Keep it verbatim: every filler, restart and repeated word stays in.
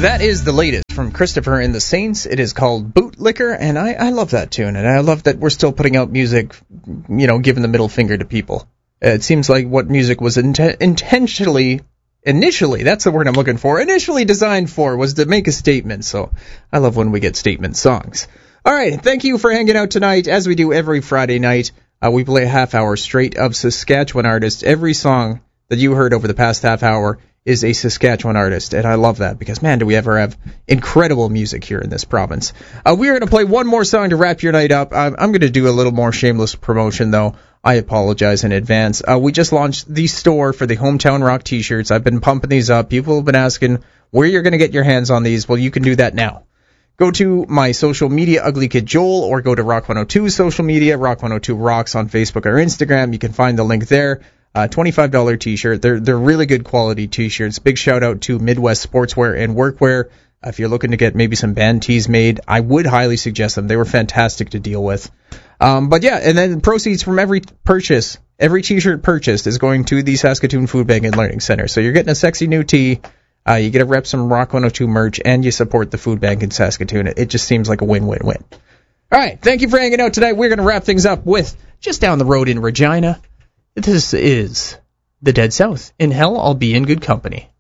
That is the latest from Christopher and the Saints. It is called Bootlicker, and I, I love that tune, and I love that we're still putting out music, you know, giving the middle finger to people. Uh, it seems like what music was int- intentionally, initially, that's the word I'm looking for, initially designed for was to make a statement, so I love when we get statement songs. All right, thank you for hanging out tonight. As we do every Friday night, uh, we play a half hour straight of Saskatchewan artists. Every song that you heard over the past half hour is a Saskatchewan artist, and I love that because, man, do we ever have incredible music here in this province. Uh, we're going to play one more song to wrap your night up. I'm, I'm going to do a little more shameless promotion, though. I apologize in advance. Uh, we just launched the store for the Hometown Rock t-shirts. I've been pumping these up. People have been asking where you're going to get your hands on these. Well, you can do that now. Go to my social media, Ugly Kid Joel, or go to Rock one oh two's social media, Rock one oh two Rocks on Facebook or Instagram. You can find the link there. Uh, twenty-five dollars t-shirt. They're they're really good quality t-shirts. Big shout out to Midwest Sportswear and Workwear. Uh, if you're looking to get maybe some band tees made, I would highly suggest them. They were fantastic to deal with. Um, but yeah, and then proceeds from every purchase, every t-shirt purchased is going to the Saskatoon Food Bank and Learning Center. So you're getting a sexy new tee. Uh, you get to rep some Rock one oh two merch, and you support the food bank in Saskatoon. It, it just seems like a win-win-win. All right, thank you for hanging out tonight. We're going to wrap things up with just down the road in Regina. This is the Dead South. In hell, I'll be in good company.